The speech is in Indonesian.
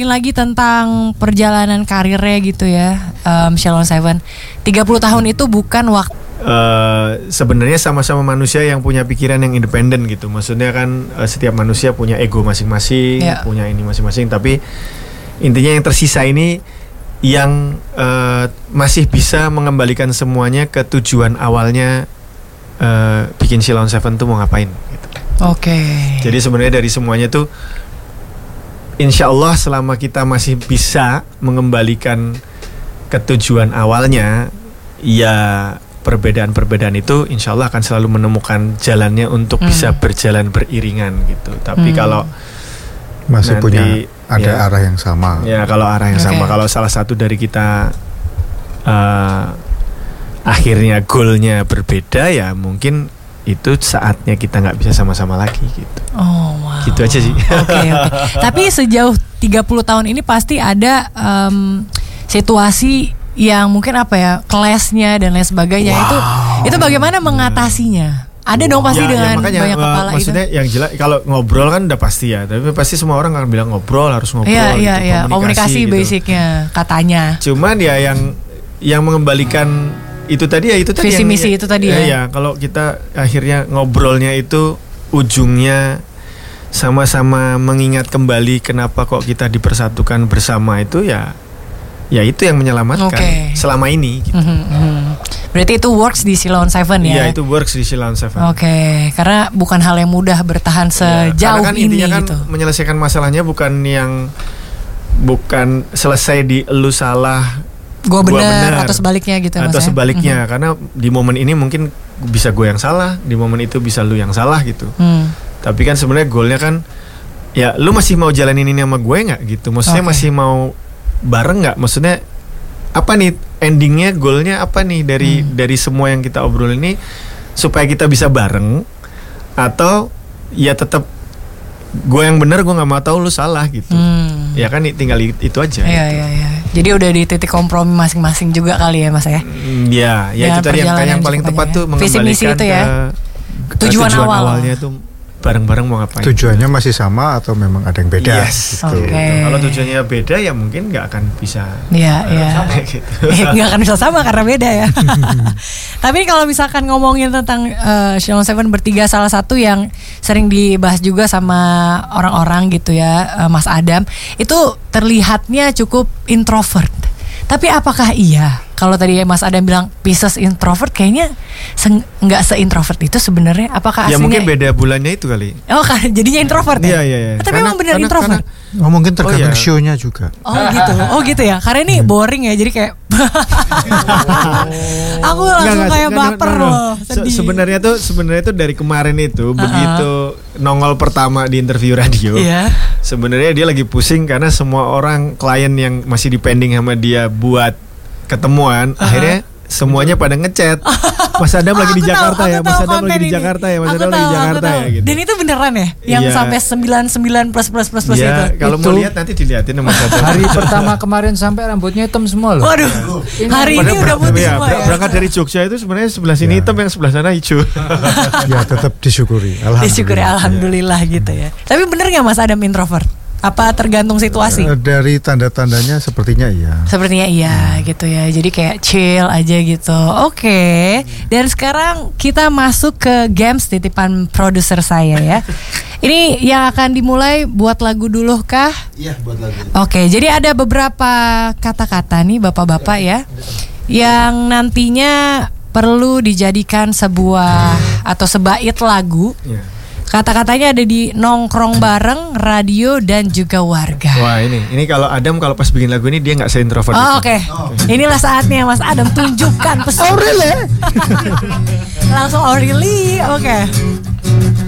ngobrolin lagi tentang perjalanan karirnya gitu ya, Sheila on 7. 30 tahun itu bukan waktu. Sebenarnya sama-sama manusia yang punya pikiran yang independen gitu. Maksudnya kan setiap manusia punya ego masing-masing, punya ini masing-masing. Tapi intinya yang tersisa ini yang masih bisa mengembalikan semuanya ke tujuan awalnya bikin Sheila on 7 tuh mau ngapain gitu. Oke. Jadi sebenarnya dari semuanya tuh insya Allah selama kita masih bisa mengembalikan ke tujuan awalnya, ya perbedaan-perbedaan itu insya Allah akan selalu menemukan jalannya untuk bisa berjalan beriringan gitu. Tapi kalau masih nanti, punya ada arah yang sama. Ya kalau arah yang sama, kalau salah satu dari kita akhirnya goalnya berbeda, ya mungkin itu saatnya kita nggak bisa sama-sama lagi gitu. Oh wow. Gitu aja sih. Oke. Tapi sejauh 30 tahun ini pasti ada situasi yang mungkin apa ya, clash-nya dan lain sebagainya. Itu bagaimana mengatasinya? Ada dong pasti dengan makanya, banyak kepala itu. Maksudnya yang jelas kalau ngobrol kan udah pasti ya. Tapi pasti semua orang akan bilang harus ngobrol. Iya. Komunikasi gitu. Basicnya katanya. Cuman ya yang mengembalikan itu tadi ya itu tadi visi misi itu tadi ya. Ya kalau kita akhirnya ngobrolnya itu ujungnya sama-sama mengingat kembali kenapa kok kita dipersatukan bersama, itu ya itu yang menyelamatkan selama ini gitu. Berarti itu works di Sheila on 7 ya? Iya, itu works di Sheila on 7. Oke, karena bukan hal yang mudah bertahan sejauh kan ini intinya kan gitu. Menyelesaikan masalahnya bukan selesai di lu salah Gue benar atau sebaliknya gitu. Atau sebaliknya, karena di momen ini mungkin bisa gue yang salah, di momen itu bisa lu yang salah gitu. Tapi kan sebenarnya goalnya kan ya lu masih mau jalanin ini sama gue nggak gitu, maksudnya masih mau bareng nggak, maksudnya apa nih endingnya, goalnya apa nih dari semua yang kita obrol ini, supaya kita bisa bareng atau ya tetap gue yang benar, gue nggak mau tahu lu salah gitu. Ya kan tinggal itu aja. Iya. Jadi udah di titik kompromi masing-masing juga kali ya Mas ya. Ya itu tadi yang paling tepat tuh mengembalikan itu ya. ke tujuan awalnya tuh bareng-bareng mau ngapain. Tujuannya masih sama atau memang ada yang beda? Yes. Gitu. Kalau tujuannya beda ya mungkin nggak akan bisa. Sama gitu. Nggak akan bisa sama karena beda ya. Tapi kalau misalkan ngomongin tentang Sheila on 7 bertiga, salah satu yang sering dibahas juga sama orang-orang gitu ya, Mas Adam, itu terlihatnya cukup introvert. Tapi apakah iya? Kalau tadi Mas Adam bilang Pisces introvert, kayaknya nggak se-introvert itu sebenarnya. Apakah aslinya? Ya mungkin beda bulannya itu kali. Oh kan, jadinya introvert ya? Iya. Tapi emang benar introvert? Mungkin tergantung show-nya juga. Oh gitu ya. Karena ini boring ya, jadi kayak aku langsung kayak baper loh. Sebenarnya tuh dari kemarin itu begitu nongol pertama di interview radio. Sebenarnya dia lagi pusing karena semua orang klien yang masih dipending sama dia buat ketemuan, akhirnya semuanya pada ngechat. Mas Adam lagi di Jakarta ya, Mas Adam lagi di Jakarta ya, Mas Adam lagi di Jakarta ya gitu. Dan itu beneran ya? Yang sampai 99 plus itu. Kalau mau lihat nanti dilihatin sama Mas Adam. Hari pertama kemarin sampai rambutnya hitam semua loh. Waduh. Hari ini udah putih semua ya. Berangkat dari Jogja itu sebenarnya sebelah sini hitam, yang sebelah sana hijau. Ya tetap disyukuri. Alhamdulillah gitu ya. Tapi bener nggak Mas Adam introvert? Apa tergantung situasi? Dari tanda-tandanya sepertinya iya. Sepertinya iya gitu ya. Jadi kayak chill aja gitu. Oke. Dan sekarang kita masuk ke games titipan produser saya ya. Ini yang akan dimulai buat lagu dulu kah? Iya, buat lagu. Oke, jadi ada beberapa kata-kata nih bapak-bapak ya, yang nantinya perlu dijadikan sebuah atau sebait lagu. Kata-katanya ada di nongkrong bareng, radio, dan juga warga. Wah ini kalau Adam kalau pas bikin lagu ini dia nggak se-introvert. Oke. Inilah saatnya Mas Adam tunjukkan pesan. Oh really? Langsung really? Oke.